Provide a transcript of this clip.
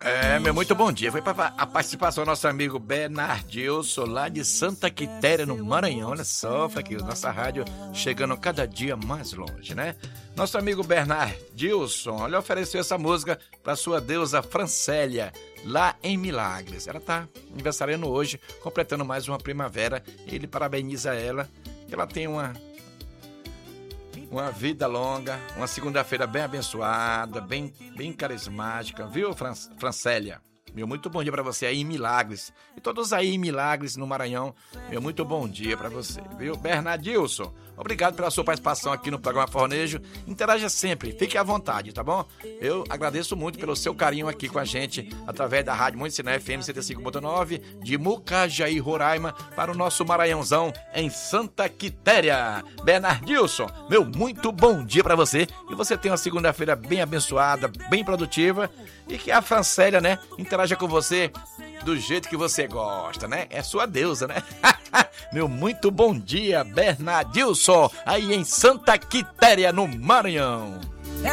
Meu muito bom dia. Foi para a participação do nosso amigo Bernardilson, lá de Santa Quitéria, no Maranhão. Olha só, aqui, nossa rádio chegando cada dia mais longe, né? Nosso amigo Bernardilson, olha, ofereceu essa música para sua deusa Francélia, lá em Milagres. Ela tá aniversariando hoje, completando mais uma primavera. Ele parabeniza ela, que ela tem uma vida longa, uma segunda-feira bem abençoada, bem carismática, viu, Francélia? Meu muito bom dia para você aí em Milagres. E todos aí em Milagres, no Maranhão, meu muito bom dia para você, viu? Bernardilson, obrigado pela sua participação aqui no programa Fornejo. Interaja sempre, fique à vontade, tá bom? Eu agradeço muito pelo seu carinho aqui com a gente, através da Rádio Monte FM 105.9, de Mucajaí, Roraima, para o nosso Maranhãozão em Santa Quitéria. Bernardilson, meu muito bom dia para você. E você tenha uma segunda-feira bem abençoada, bem produtiva. E que a Francélia, né, interaja com você do jeito que você gosta, né? É sua deusa, né? Meu muito bom dia, Bernardilson, aí em Santa Quitéria, no Maranhão.